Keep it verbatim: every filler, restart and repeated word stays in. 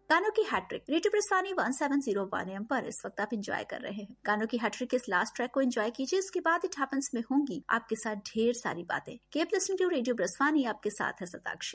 गानों की hat trick radio प्रस्थानी one seven zero one M पर इस वक्त आप एंजॉय कर रहे हैं। गानों की हैट्रिक के इस लास्ट ट्रैक को एंजॉय कीजिए। इसके बाद इट हैपेंस में होंगी आपके साथ ढेर सारी बातें। कीप लिसनिंग टू रेडियो प्रस्थानी, आपके साथ है सताक्षी।